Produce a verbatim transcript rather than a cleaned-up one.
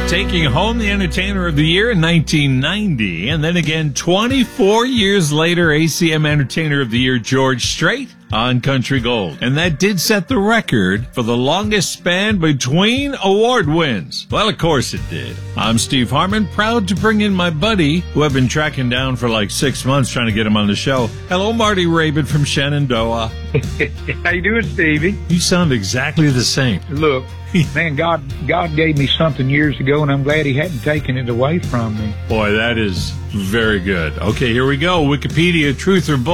taking home the Entertainer of the Year in nineteen ninety. And then again, twenty-four years later, A C M Entertainer of the Year George Strait on Country Gold. And that did set the record for the longest span between award wins. Well, of course it did. I'm Steve Harmon, proud to bring in my buddy, who I've been tracking down for like six months trying to get him on the show. Hello, Marty Rabin from Shenandoah. How you doing, Stevie? You sound exactly the same. Look, man, God God gave me something years ago, and I'm glad he hadn't taken it away from me. Boy, that is very good. Okay, here we go. Wikipedia, truth or bull.